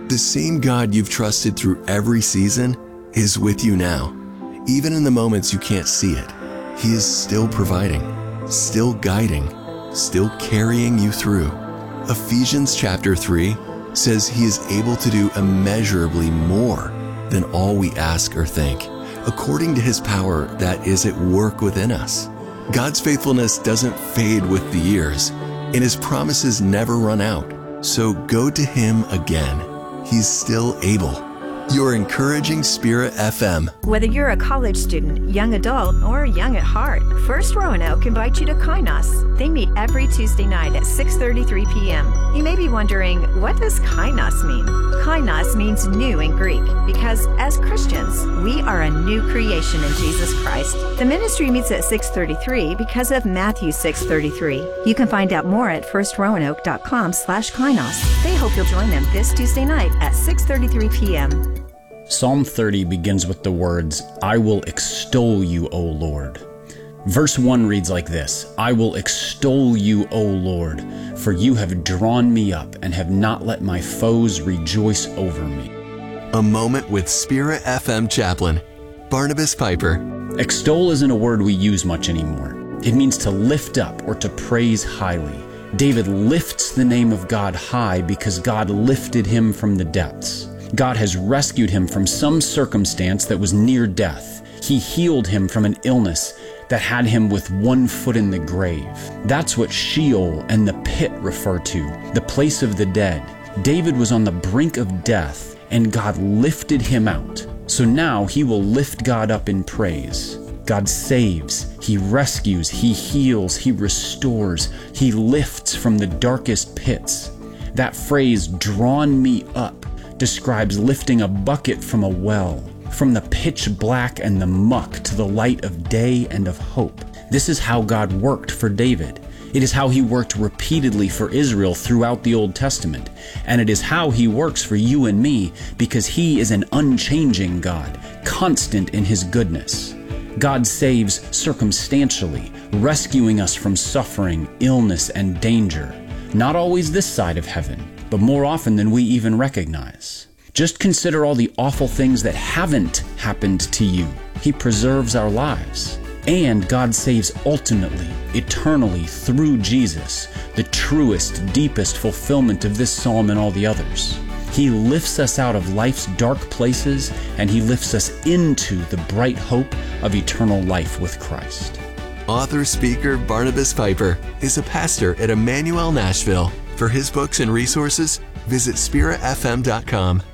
The same God you've trusted through every season is with you now. Even in the moments you can't see it, He is still providing, still guiding, still carrying you through. Ephesians chapter 3 says He is able to do immeasurably more than all we ask or think, according to His power that is at work within us. God's faithfulness doesn't fade with the years, and His promises never run out. So go to Him again. He's still able. Your Encouraging Spirit FM. Whether you're a college student, young adult, or young at heart, First Roanoke invites you to Kainos. They meet every Tuesday night at 6:33 p.m. You may be wondering, what does Kainos mean? Kainos means new in Greek, because as Christians, we are a new creation in Jesus Christ. The ministry meets at 6:33 because of Matthew 6:33. You can find out more at firstroanoke.com/Kainos. They hope you'll join them this Tuesday night at 6:33 p.m. Psalm 30 begins with the words, I will extol you, O Lord. Verse 1 reads like this, I will extol you, O Lord, for you have drawn me up and have not let my foes rejoice over me. A moment with Spirit FM chaplain, Barnabas Piper. Extol isn't a word we use much anymore. It means to lift up or to praise highly. David lifts the name of God high because God lifted him from the depths. God has rescued him from some circumstance that was near death. He healed him from an illness that had him with one foot in the grave. That's what Sheol and the pit refer to, the place of the dead. David was on the brink of death, and God lifted him out. So now he will lift God up in praise. God saves, He rescues, He heals, He restores, He lifts from the darkest pits. That phrase, drawn me up, describes lifting a bucket from a well, from the pitch black and the muck to the light of day and of hope. This is how God worked for David. It is how He worked repeatedly for Israel throughout the Old Testament. And it is how He works for you and me because He is an unchanging God, constant in His goodness. God saves circumstantially, rescuing us from suffering, illness, and danger. Not always this side of heaven, but more often than we even recognize. Just consider all the awful things that haven't happened to you. He preserves our lives. And God saves ultimately, eternally, through Jesus, the truest, deepest fulfillment of this psalm and all the others. He lifts us out of life's dark places, and He lifts us into the bright hope of eternal life with Christ. Author-speaker Barnabas Piper is a pastor at Emmanuel Nashville. For his books and resources, visit spiritfm.com.